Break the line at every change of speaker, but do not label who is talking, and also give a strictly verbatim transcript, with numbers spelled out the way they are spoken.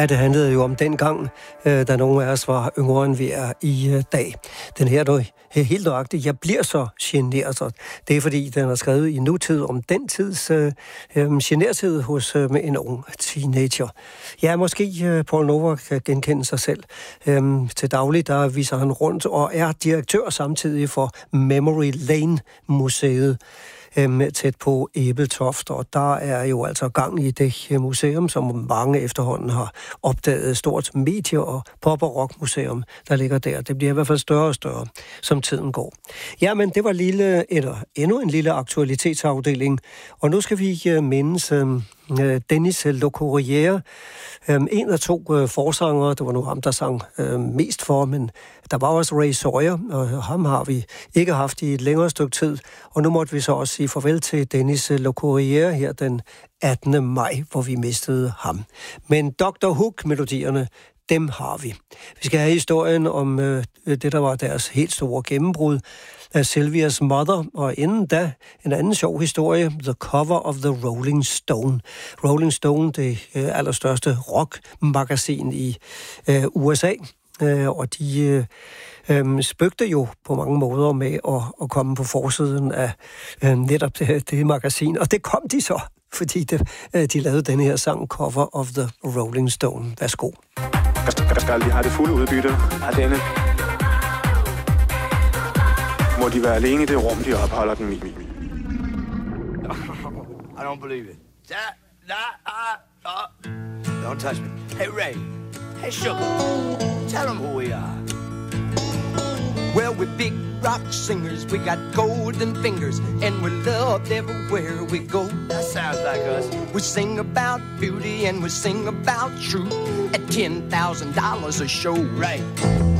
Ja, det handlede jo om dengang, øh, da nogle af os var yngre end vi er i øh, dag. Den her er helt nøjagtigt. Jeg bliver så generet. Det er fordi, den er skrevet i nutid om den tids øh, øh, genertid hos øh, en ung teenager. Ja, måske øh, Paul Nova kan genkende sig selv. Øh, til daglig, der viser han rundt og er direktør samtidig for Memory Lane Museet tæt på Ebeltoft, og der er jo altså gang i det museum, som mange efterhånden har opdaget, stort medie- og pop- og rockmuseum, der ligger der. Det bliver i hvert fald større og større, som tiden går. Ja, men det var lille, eller endnu en lille aktualitetsafdeling, og nu skal vi mindes øh, Dennis Le Corriere, øh, en af to øh, forsangere. Det var nu ham, der sang øh, mest for, men der var også Ray Sawyer, og ham har vi ikke haft i et længere stykke tid, og nu måtte vi så også sige farvel til Dennis Le Corriere her den attende maj, hvor vi mistede ham. Men doktor Hook-melodierne, dem har vi. Vi skal have historien om øh, det, der var deres helt store gennembrud af Sylvia's Mother, og inden da en anden sjov historie, The Cover of the Rolling Stone. Rolling Stone, det øh, allerstørste rockmagasin i øh, U S A, øh, og de øh, øh, spøgte jo på mange måder med at, at komme på forsiden af øh, netop det, det magasin, og det kom de så, fordi det, øh, de lavede denne her sang, Cover of the Rolling Stone. Værsgo.
Skal de have det fulde udbytte af denne? Må de være alene i det rum, de opholder den i?
I don't believe it. That, that, uh, uh. Don't touch me. Hey, Ray. Hey, Sugar. Tell them who we are. Well, we're big rock singers. We got golden fingers, and we're loved everywhere we go. That sounds like us. We sing about beauty and we sing about truth at ten thousand dollars a show. Right.